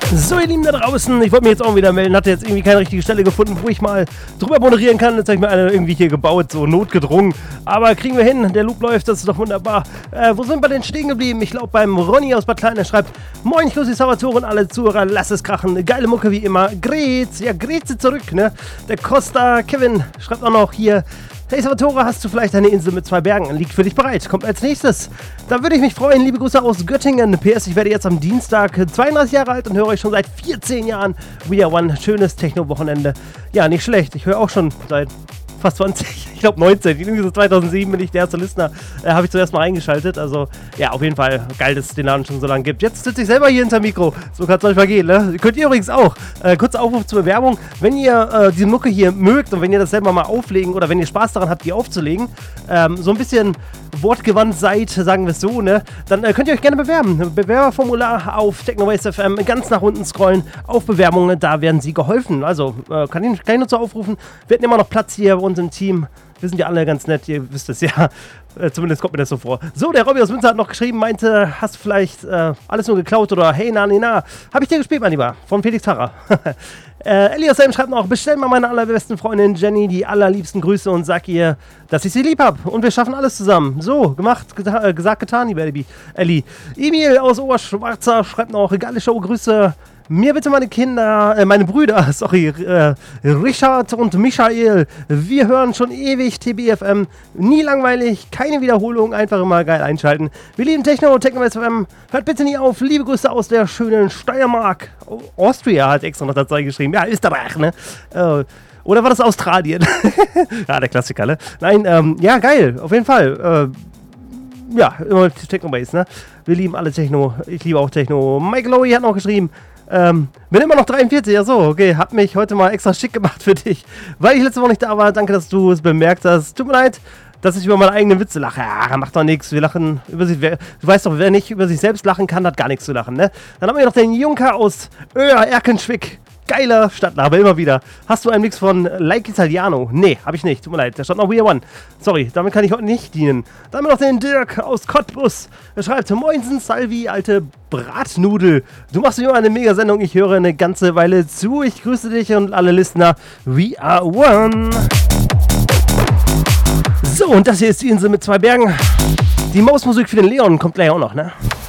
So, ihr Lieben da draußen, ich wollte mich jetzt auch wieder melden, hatte jetzt irgendwie keine richtige Stelle gefunden, wo ich mal drüber moderieren kann. Jetzt habe ich mir eine irgendwie hier gebaut, so notgedrungen. Aber kriegen wir hin, der Loop läuft, das ist doch wunderbar. Wo sind wir denn stehen geblieben? Ich glaube beim Ronny aus Bad Klein, der schreibt: Moin, ich grüße die Salvatore und alle Zuhörer, lass es krachen. Geile Mucke wie immer. Grez, ja Greze zurück, ne? Der Costa Kevin schreibt auch noch hier: Hey Salvatore, hast du vielleicht eine Insel mit 2 Bergen? Liegt für dich bereit. Kommt als nächstes. Da würde ich mich freuen. Liebe Grüße aus Göttingen. PS, ich werde jetzt am Dienstag 32 Jahre alt und höre euch schon seit 14 Jahren. We Are One. Schönes Techno-Wochenende. Ja, nicht schlecht. Ich höre auch schon seit fast 20, ich glaube 19, irgendwie so 2007 bin ich der erste Listener, habe ich zuerst mal eingeschaltet, also ja, auf jeden Fall geil, dass es den Laden schon so lange gibt. Jetzt sitze ich selber hier hinter Mikro, so kann es euch mal gehen, ne? Könnt ihr übrigens auch, kurzer Aufruf zur Bewerbung, wenn ihr diese Mucke hier mögt und wenn ihr das selber mal auflegen oder wenn ihr Spaß daran habt, die aufzulegen, so ein bisschen wortgewandt seid, sagen wir es so, ne, dann könnt ihr euch gerne bewerben. Bewerberformular auf Techno-Waste FM, ganz nach unten scrollen, auf Bewerbungen, da werden sie geholfen. Also kann ich nur zu aufrufen, wir hätten immer noch Platz hier bei uns im Team. Wir sind ja alle ganz nett, ihr wisst es ja. Zumindest kommt mir das so vor. So, der Robby aus Münster hat noch geschrieben, meinte, hast du vielleicht alles nur geklaut oder hey, na. Hab ich dir gespielt, mein Lieber, von Felix Harrer. Elias Helm schreibt noch: Bestell mal meiner allerbesten Freundin Jenny die allerliebsten Grüße und sag ihr, dass ich sie lieb hab und wir schaffen alles zusammen. So, gemacht, gesagt, getan, liebe Ellie. Emil aus Oberschwarzer schreibt noch: geile Show, Grüße. Mir bitte meine Brüder, Richard und Michael. Wir hören schon ewig TBFM. Nie langweilig, keine Wiederholung, einfach immer geil einschalten. Wir lieben Techno-FM. Hört bitte nie auf. Liebe Grüße aus der schönen Steiermark. Austria hat extra noch dazu geschrieben. Ja, Österreich, ne? Oder war das Australien? Ja, der Klassiker, ne? Nein, ja, geil, auf jeden Fall. Ja, immer Techno-Base, ne? Wir lieben alle Techno. Ich liebe auch Techno. Mike Lowy hat noch geschrieben: bin immer noch 43, ja so, okay, hab mich heute mal extra schick gemacht für dich, weil ich letzte Woche nicht da war. Danke, dass du es bemerkt hast. Tut mir leid, dass ich über meine eigenen Witze lache. Ja, macht doch nichts, wir lachen über sich. Du weißt doch, wer nicht über sich selbst lachen kann, hat gar nichts zu lachen, ne? Dann haben wir noch den Junker aus Erkenschwick. Geiler Stadtname, immer wieder. Hast du einen Mix von Like Italiano? Nee, hab ich nicht. Tut mir leid, da stand noch We Are One. Sorry, damit kann ich heute nicht dienen. Dann haben wir noch den Dirk aus Cottbus. Er schreibt: Moinsen, Salvi, alte Bratnudel. Du machst immer eine Mega-Sendung. Ich höre eine ganze Weile zu. Ich grüße dich und alle Listener. We Are One. So, und das hier ist die Insel mit 2 Bergen. Die Mausmusik für den Leon kommt gleich auch noch, ne?